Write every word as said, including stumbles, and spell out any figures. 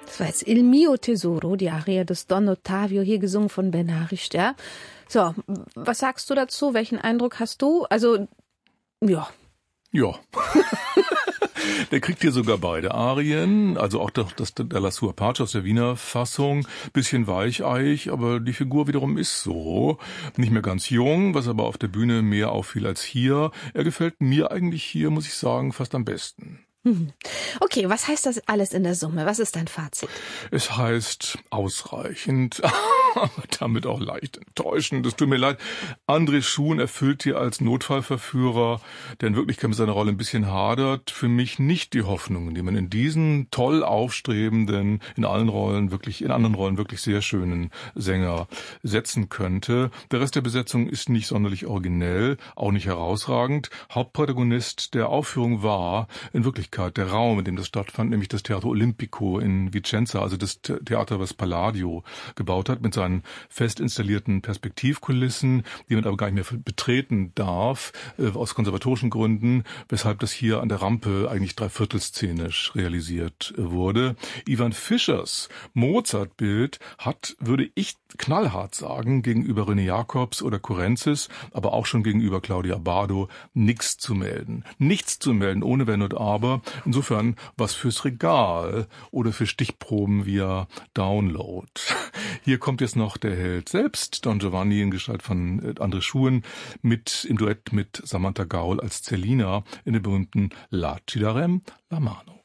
Das war jetzt Il mio tesoro, die Aria des Don Ottavio, hier gesungen von Bernhard Richter. So, was sagst du dazu? Welchen Eindruck hast du? Also, ja. Ja. Der kriegt hier sogar beide Arien, also auch das, das der La Sua Pace aus der Wiener Fassung, bisschen weicheich, aber die Figur wiederum ist so, nicht mehr ganz jung, was aber auf der Bühne mehr auffiel als hier. Er gefällt mir eigentlich hier, muss ich sagen, fast am besten. Okay, was heißt das alles in der Summe? Was ist dein Fazit? Es heißt ausreichend, damit auch leicht enttäuschend. Es tut mir leid. André Schuhn erfüllt hier als Notfallverführer, der in Wirklichkeit mit seiner Rolle ein bisschen hadert, für mich nicht die Hoffnungen, die man in diesen toll aufstrebenden, in allen Rollen wirklich, in anderen Rollen wirklich sehr schönen Sänger setzen könnte. Der Rest der Besetzung ist nicht sonderlich originell, auch nicht herausragend. Hauptprotagonist der Aufführung war in Wirklichkeit der Raum, in dem das stattfand, nämlich das Teatro Olimpico in Vicenza, also das Theater, was Palladio gebaut hat, mit seinen fest installierten Perspektivkulissen, die man aber gar nicht mehr betreten darf, äh, aus konservatorischen Gründen, weshalb das hier an der Rampe eigentlich dreiviertelszenisch realisiert äh, wurde. Ivan Fischers Mozart-Bild hat, würde ich knallhart sagen, gegenüber René Jacobs oder Kurenzis, aber auch schon gegenüber Claudia Abbado, nichts zu melden. Nichts zu melden, ohne Wenn und Aber. Insofern was fürs Regal oder für Stichproben via Download. Hier kommt jetzt noch der Held selbst, Don Giovanni in Gestalt von André Schuhn, mit im Duett mit Samantha Gaul als Celina in der berühmten La ci darem la mano.